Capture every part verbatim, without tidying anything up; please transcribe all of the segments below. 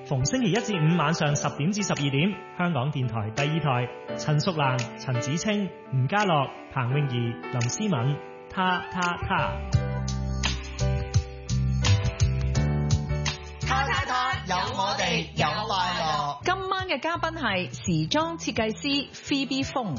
逢星期一至五晚上十點至十二點，香港電台第二台，陳淑蘭、陳子清、吳家樂、彭詠儀、林思敏，他他他。 他他他，有我哋，有快樂。 今晚嘅嘉賓係時裝設計師 Phoebe Fong。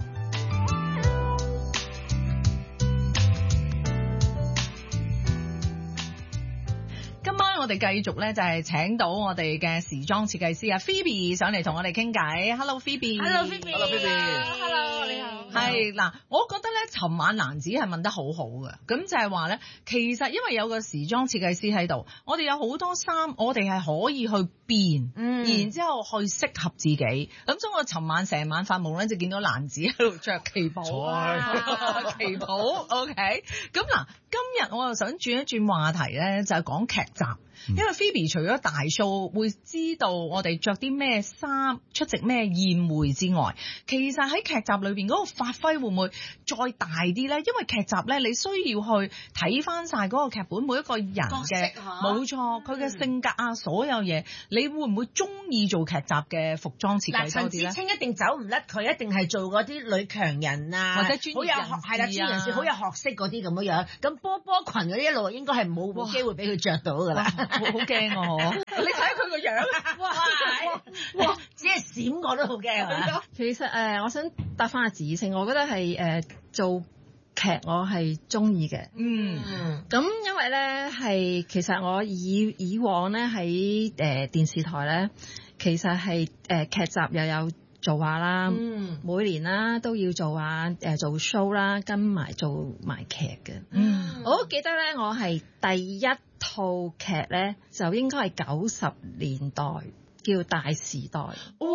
今晚我哋繼續咧就係請到我哋嘅時裝設計師啊 Phoebe 上嚟同我哋傾偈。Hello Phoebe。Hello Phoebe。Hello Phoebe。Hello 你好。 係嗱，我覺得咧，尋晚蘭子係問得好好嘅，咁就係話咧，其實因為有個時裝設計師喺度，我哋有好多衫，我哋係可以去變，嗯，然之後去適合自己。咁所以我尋晚成晚發夢咧，就見到蘭子喺度着旗袍，旗袍 OK。咁嗱，今日我又想轉一轉話題咧，就係講劇集。因為 Phoebe 除咗大 show 會知道我哋着啲咩衫出席咩宴會之外，其實喺劇集裏邊嗰個發揮會唔會再大啲咧？因為劇集咧，你需要去睇翻晒嗰個劇本每一個人嘅，冇錯，佢嘅性格啊，所有嘢，你會唔會中意做劇集嘅服裝設計多啲咧？ 陳子清一定走唔甩，佢一定係做嗰啲女強人啊， 或者專業人士啊， 係啦，專業人士好有學識嗰啲咁樣樣。咁波波裙嗰啲一路應該係冇冇機會俾佢着到㗎啦。 好驚啊！我你睇下佢個樣，哇哇哇， 只係閃過都好驚。 其實誒、呃，我想答翻阿子清，我覺得係誒、呃、做劇我係中意嘅。 嗯， 咁因為咧係其實我以以往咧喺誒電視台咧，其實係誒、呃、劇集又有做下啦，嗯、每年啦都要做下誒、呃、做 show 啦，跟埋做埋劇嘅。嗯，我都記得咧，我係第一套劇咧就應該係九十年代叫《大時代》。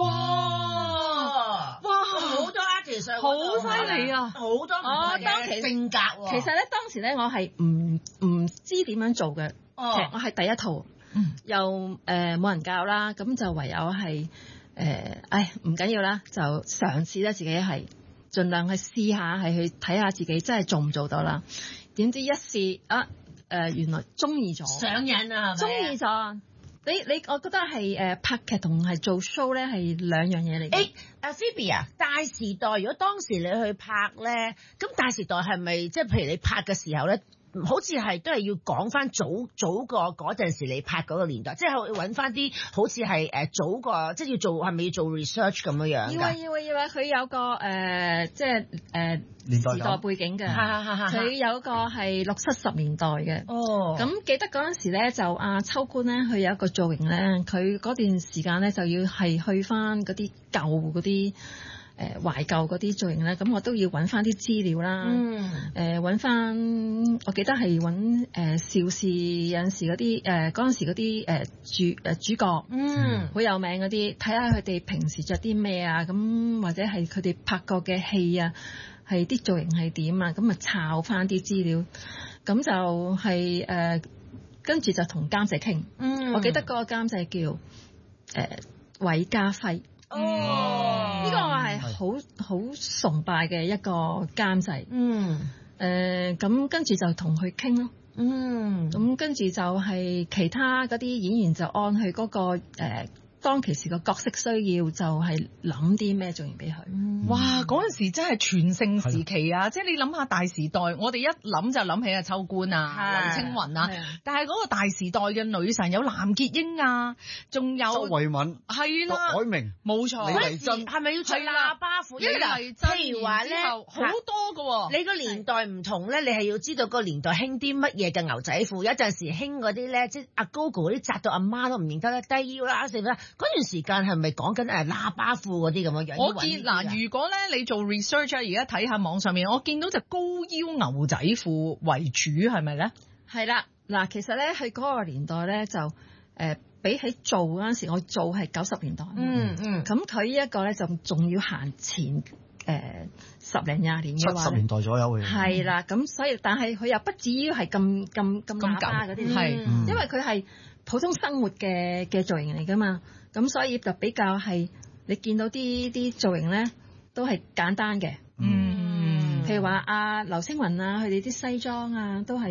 哇哇，好多 artist 好犀利啊， 好多唔同嘅性格喎。 其實咧當時咧我係唔唔知點樣做嘅劇，哦、我係第一套，嗯、又誒冇、呃、人教啦，咁就唯有係。誒、呃，唉，唔緊要啦，就嘗試咧，自己係盡量去試下，係去睇下自己真係做唔做到啦。點知一試啊，誒、呃，原來中意咗， 上癮啊， 中意咗。你你，我覺得係誒、呃、拍劇同係做 show 咧係兩樣嘢嚟嘅。 誒，阿 Phoebe 啊，大時代，如果當時你去拍咧，咁大時代係咪即係譬如你拍嘅時候咧？好似係都係要講翻早早過嗰陣時你拍嗰個年代，即係揾翻啲好似係誒早過，即係要做係咪要做 research 咁樣樣㗎？ 要啊要啊要啊！佢有個誒、呃、即係誒、呃、時代背景嘅，佢有個係六七十年代嘅。哦，咁記得嗰陣時咧，就阿秋官咧，佢有一個造型咧，佢嗰段時間咧就要係去翻嗰啲舊嗰啲。誒、呃、懷舊嗰啲造型咧，咁我都要揾翻啲資料啦。嗯。誒揾翻，我記得係揾誒邵氏有陣時嗰啲誒嗰陣時嗰啲誒主誒主角，嗯，好有名嗰啲，睇下佢哋平時着啲咩啊，咁或者係佢哋拍過嘅戲啊，係啲造型係點啊，咁啊抄翻啲資料，咁就係誒跟住就同監製傾。嗯。我記得嗰個監製叫誒韋家輝。哦，呢個我係好好崇拜嘅一個監製。嗯，誒咁跟住就同佢傾咯。嗯，咁跟住就係其他嗰啲演員就按佢嗰個誒。呃當其時個角色需要就係諗啲咩造型俾佢。嗯、 哇！嗰陣時真係全盛時期啊！即係你諗下大時代，我哋一諗就諗起阿秋官啊、劉青雲啊。但係嗰個大時代嘅女神有藍潔瑛啊，仲有周慧敏， 係啦， 杜海明， 冇錯。 李麗珍係咪要除喇叭褲？因為譬如話咧， 好多㗎喎。 你個年代唔同咧，你係要知道個年代興啲乜嘢嘅牛仔褲。有陣時興嗰啲咧，即係阿 Gogo 嗰啲紮到阿媽都唔認得咧，低腰啦，成啦。嗰段時間係咪講緊誒喇叭褲嗰啲咁樣樣？ 我見嗱，如果咧你做 research 而家睇下網上面，我見到就高腰牛仔褲為主，係咪咧？ 係啦，嗱，其實咧喺嗰個年代咧就誒、呃、比起做嗰陣時，我做係九十年代，嗯嗯，咁佢呢一個咧就仲要行前誒、呃、十零廿年嘅話， 七十年代左右嘅， 係啦，咁所以但係佢又不至於係咁咁咁喇叭嗰啲，係、嗯，因為佢係普通生活嘅嘅造型嚟噶嘛。咁所以就比較係你見到啲啲造型咧，都係簡單嘅。嗯，譬如話阿劉青雲啊，佢哋啲西裝啊，都係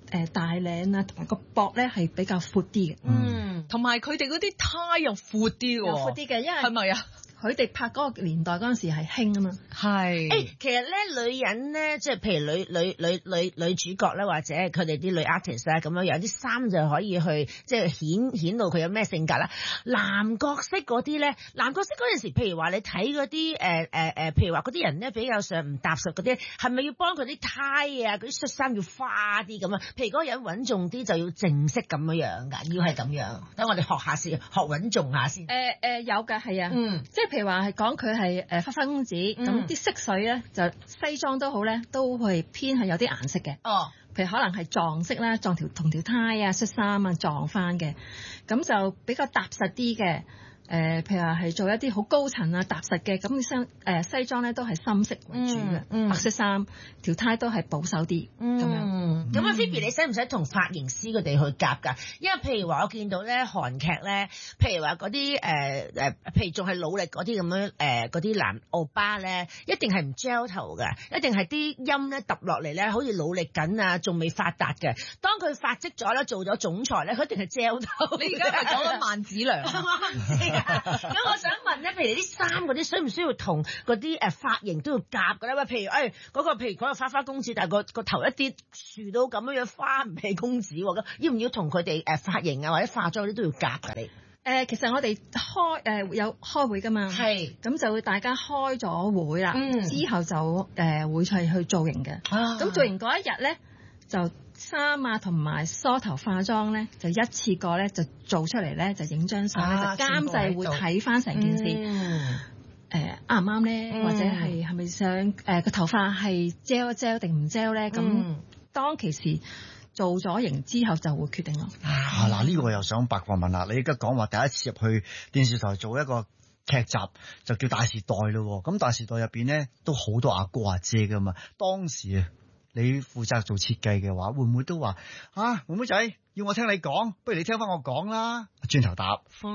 誒大領啊，同埋個膊咧係比較闊啲嘅。 嗯，同埋佢哋嗰啲呔又闊啲喎， 闊啲嘅，因為係咪啊？ 佢哋拍嗰個年代嗰陣時係興啊嘛， 係。 誒，其實咧女人咧，即係譬如女女女女女主角咧，或者佢哋啲女 artist 咧，咁樣有啲衫就可以去即係顯顯到佢有咩性格啦。男角色嗰啲咧，男角色嗰陣時，譬如話你睇嗰啲誒誒誒，譬如話嗰啲人咧比較上唔踏實嗰啲，係咪要幫佢啲呔啊，嗰啲恤衫要花啲咁啊？譬如嗰個人穩重啲，就要正式咁樣樣㗎，要係咁樣。等我哋學下先，學穩重下先。 誒、呃、誒、呃、有㗎，係啊， 嗯， 即係譬如話係講佢係誒花花公子，咁啲色水咧就西裝都好咧，都會偏係有啲顏色嘅。 哦， 譬如可能係撞色啦，撞條同條呔啊、恤衫啊撞翻嘅，咁就比較踏實啲嘅。誒、呃，譬如話係做一啲好高層啊、踏實嘅，咁西誒西裝咧都係深色為主嘅， 嗯嗯、 白色衫，條呔都係保守啲咁、嗯、樣。 咁啊，Phoebe，你使唔使同髮型師佢哋去夾㗎？因為譬如話我見到咧韓劇咧，譬如話嗰啲誒誒，譬如仲係努力嗰啲咁樣誒嗰啲男歐巴咧，一定係唔 gel 頭嘅，一定係啲音咧揼落嚟咧，好似努力緊啊，仲未發達嘅。當佢發跡咗咧，做咗總裁咧，佢一定係 gel 頭。 你而家係講緊萬梓良。 咁我想問咧，譬如你啲衫嗰啲，需唔需要同嗰啲誒髮型都要夾嘅咧？喂，譬如誒嗰、哎嗰個，譬如嗰個花花公子，但係個個頭一啲豎到咁樣樣，花唔起公子喎，咁要唔要同佢哋誒髮型啊或者化妝嗰啲都要夾㗎？你誒、 呃、其實我哋開誒、呃、有開會㗎嘛，係咁就會大家開咗會啦，嗯、之後就誒、呃、會去去造型嘅，咁、啊、造型嗰一日咧就。衫啊，同埋梳頭化妝咧，就一次過咧就做出嚟咧，就影張相咧，就監製會睇翻成件事，誒啱唔啱咧，或者係係咪想誒個、呃、頭髮係 gel gel 定唔 gel 咧？咁、嗯、當其時做咗型之後就會決定咯。 啊嗱，呢、這個我又想八卦問啦，你而家講話第一次入去電視台做一個劇集就叫《大時代》咯，咁《大時代》入邊咧都好多阿哥阿姐噶嘛，當時啊。你負責做設計嘅話，會唔會都話啊妹妹仔要我聽你講，不如你聽翻我講啦？轉頭答。